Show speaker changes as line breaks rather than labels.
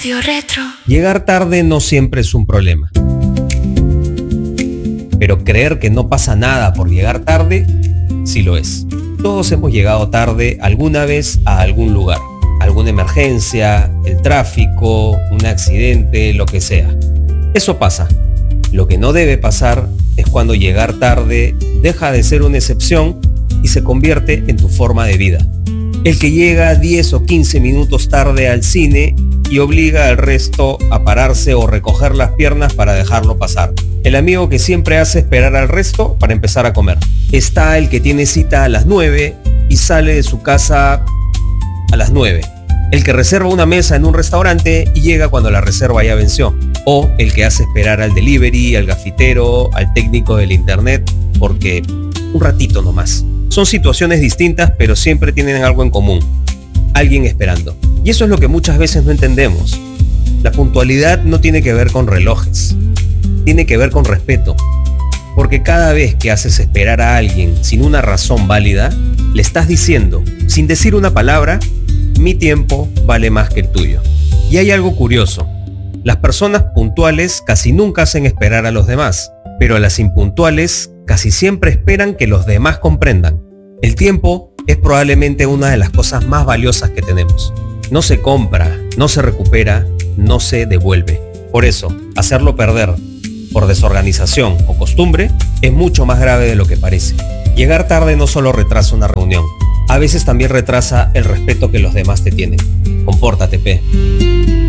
Radio Retro.
Llegar tarde no siempre es un problema. Pero creer que no pasa nada por llegar tarde, sí lo es. Todos hemos llegado tarde alguna vez a algún lugar. Alguna emergencia, el tráfico, un accidente, lo que sea. Eso pasa. Lo que no debe pasar es cuando llegar tarde deja de ser una excepción y se convierte en tu forma de vida. El que llega 10 o 15 minutos tarde al cine y obliga al resto a pararse o recoger las piernas para dejarlo pasar. El amigo que siempre hace esperar al resto para empezar a comer. Está el que tiene cita a las 9 y sale de su casa a las 9. El que reserva una mesa en un restaurante y llega cuando la reserva ya venció. O el que hace esperar al delivery, al gafitero, al técnico del internet, porque un ratito nomás. Son situaciones distintas, pero siempre tienen algo en común. Alguien esperando. Y eso es lo que muchas veces no entendemos. La puntualidad no tiene que ver con relojes. Tiene que ver con respeto. Porque cada vez que haces esperar a alguien sin una razón válida, le estás diciendo, sin decir una palabra, mi tiempo vale más que el tuyo. Y hay algo curioso. Las personas puntuales casi nunca hacen esperar a los demás, pero las impuntuales casi siempre esperan que los demás comprendan. El tiempo es probablemente una de las cosas más valiosas que tenemos. No se compra, no se recupera, no se devuelve. Por eso, hacerlo perder por desorganización o costumbre es mucho más grave de lo que parece. Llegar tarde no solo retrasa una reunión, a veces también retrasa el respeto que los demás te tienen. Compórtate, pe.